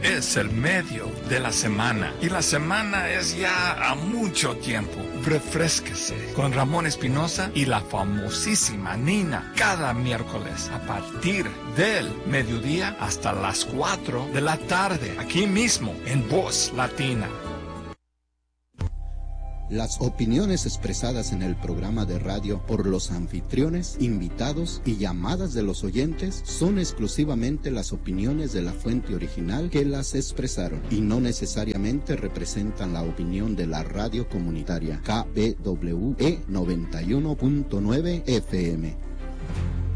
Es el medio de la semana y la semana es ya a mucho tiempo. Refrésquese con Ramón Espinosa y la famosísima Nina cada miércoles a partir del mediodía hasta las 4 de la tarde, aquí mismo en Voz Latina. Las opiniones expresadas en el programa de radio por los anfitriones, invitados y llamadas de los oyentes son exclusivamente las opiniones de la fuente original que las expresaron y no necesariamente representan la opinión de la radio comunitaria KBWE 91.9 FM.